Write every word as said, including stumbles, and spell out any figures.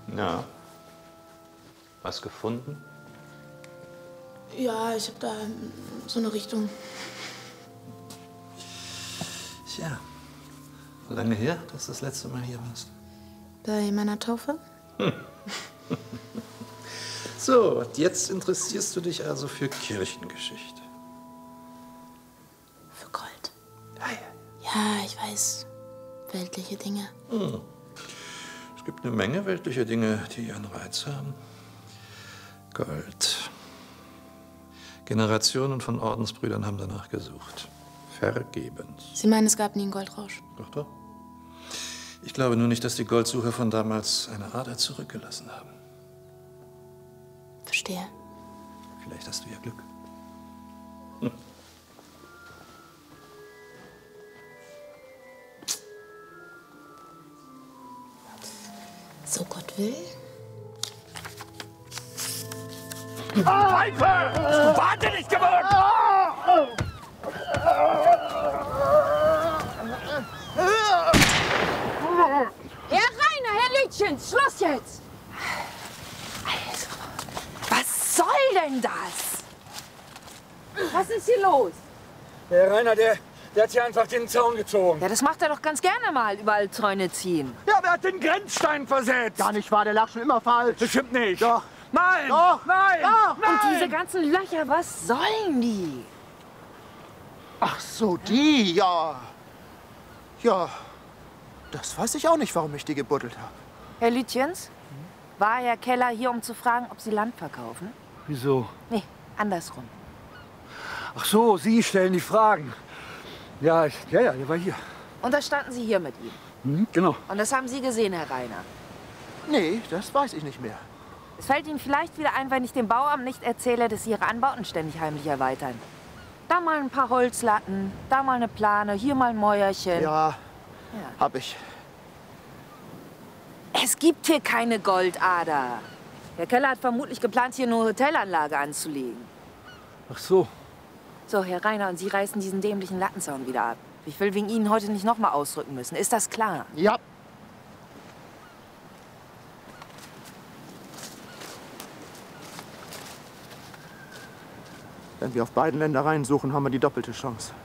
Ja. Was gefunden? Ja, ich habe da so eine Richtung. Tja, lange her, dass du das letzte Mal hier warst? Bei meiner Taufe? Hm. So, und jetzt interessierst du dich also für Kirchengeschichte. Für Gold. Ja, ja. Ja, ich weiß. Weltliche Dinge. Hm. Es gibt eine Menge weltliche Dinge, die ihren Reiz haben. Gold. Generationen von Ordensbrüdern haben danach gesucht. Vergebens. Sie meinen, es gab nie einen Goldrausch? Doch, doch. Ich glaube nur nicht, dass die Goldsucher von damals eine Ader zurückgelassen haben. Verstehe. Vielleicht hast du ja Glück. Hm. So Gott will. Pfeife! Bist du wahnsinnig geworden? Herr Rainer, Herr Lütchen, Schluss jetzt! Also, was soll denn das? Was ist hier los? Der Rainer, der, der hat hier einfach den Zaun gezogen. Ja, das macht er doch ganz gerne mal, überall Zäune ziehen. Ja, wer hat den Grenzstein versetzt? Gar nicht wahr, der lag schon immer falsch. Das stimmt nicht. Doch. Nein! Doch. Nein! Doch. Nein! Und diese ganzen Löcher, was sollen die? Ach so, die, ja. Ja, das weiß ich auch nicht, warum ich die gebuddelt habe. Herr Lütjens, war Herr Keller hier, um zu fragen, ob Sie Land verkaufen? Wieso? Nee, andersrum. Ach so, Sie stellen die Fragen. Ja, ich, ja, ja, der war hier. Und da standen Sie hier mit ihm. Mhm, genau. Und das haben Sie gesehen, Herr Rainer. Nee, das weiß ich nicht mehr. Es fällt Ihnen vielleicht wieder ein, wenn ich dem Bauamt nicht erzähle, dass Sie Ihre Anbauten ständig heimlich erweitern. Da mal ein paar Holzlatten, da mal eine Plane, hier mal ein Mäuerchen. Ja, Ja. hab ich. Es gibt hier keine Goldader. Der Keller hat vermutlich geplant, hier eine Hotelanlage anzulegen. Ach so. So, Herr Rainer, und Sie reißen diesen dämlichen Lattenzaun wieder ab. Ich will wegen Ihnen heute nicht noch mal ausrücken müssen. Ist das klar? Ja. Wenn wir auf beiden Ländereien suchen, haben wir die doppelte Chance.